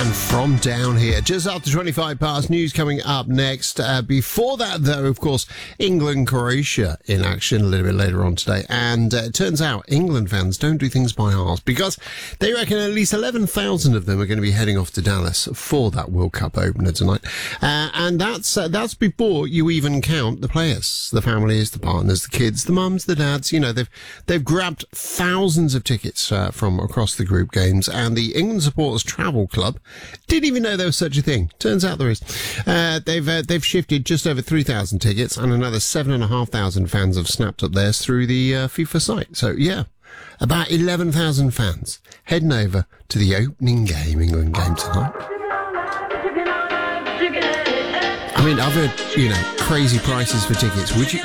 and From Down Here. Just after 25 past, news coming up next. Before that, though, of course, England-Croatia in action a little bit later on today. And it turns out England fans don't do things by halves, because they reckon at least 11,000 of them are going to be heading off to Dallas for that World Cup opener tonight. And that's before you even count the players, the families, the partners, the kids, the mums, the dads. You know, they've grabbed thousands of tickets from across the group games, and the England Supporters Travel Club didn't even know there was such a thing. Turns out there is. They've shifted just over 3,000 tickets, and another 7,500 fans have snapped up theirs through the FIFA site. So yeah, about 11,000 fans heading over to the opening game, England game tonight. I mean, I've heard, crazy prices for tickets.